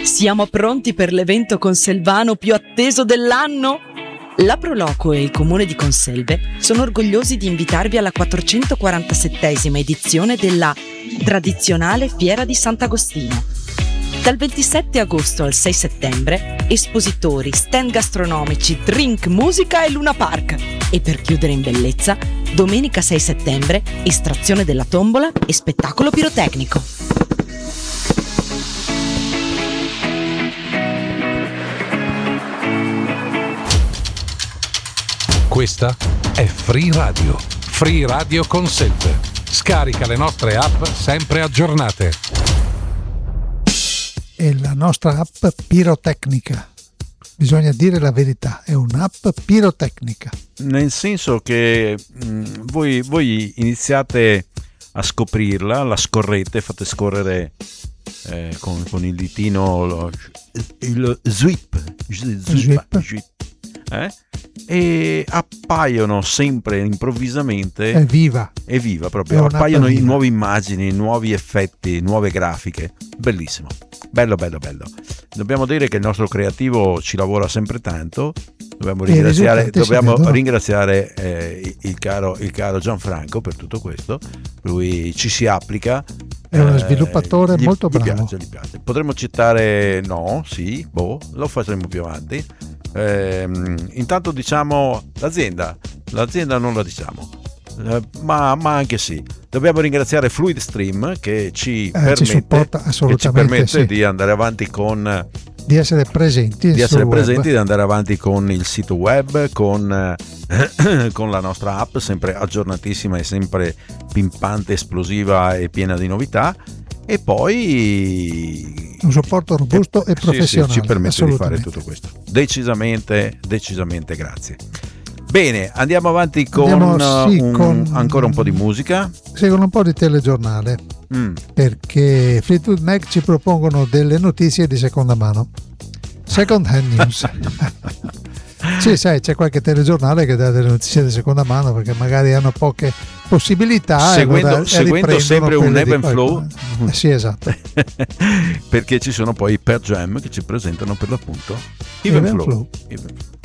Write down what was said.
Siamo pronti per l'evento conselvano più atteso dell'anno? La Proloco e il Comune di Conselve sono orgogliosi di invitarvi alla 447esima edizione della tradizionale Fiera di Sant'Agostino. Dal 27 agosto al 6 settembre, espositori, stand gastronomici, drink, musica e Luna Park. E per chiudere in bellezza, domenica 6 settembre, estrazione della tombola e spettacolo pirotecnico. Questa è Free Radio. Free Radio Conselve. Scarica le nostre app sempre aggiornate. È la nostra app pirotecnica. Bisogna dire la verità, è un'app pirotecnica. Nel senso che voi iniziate a scoprirla, la scorrete, fate scorrere con il ditino il sweep. E appaiono sempre improvvisamente, è viva proprio, appaiono nuove immagini, nuovi effetti, nuove grafiche, bellissimo, bello. Dobbiamo dire che il nostro creativo ci lavora sempre tanto, dobbiamo ringraziare il caro Gianfranco per tutto questo, lui ci si applica. È uno sviluppatore molto bravo. Gli piace. Potremmo citare lo faremo più avanti. Intanto diciamo l'azienda non la diciamo, ma anche sì, dobbiamo ringraziare Fluid Stream che ci permette di andare avanti di essere presenti, di andare avanti con il sito web, con la nostra app sempre aggiornatissima e sempre pimpante, esplosiva e piena di novità, e poi un supporto robusto e professionale. Ci permette di fare tutto questo. Decisamente grazie. Bene, andiamo avanti con ancora un po' di musica. Sì, con un po' di telegiornale, perché Fleetwood Mac ci propongono delle notizie di seconda mano, second hand news. Sì, sai, c'è qualche telegiornale che dà delle notizie di seconda mano perché magari hanno poche possibilità, seguendo sempre un ebb and flow. Sì, esatto. Perché ci sono poi i Pearl Jam che ci presentano per l'appunto Ebb and Flow.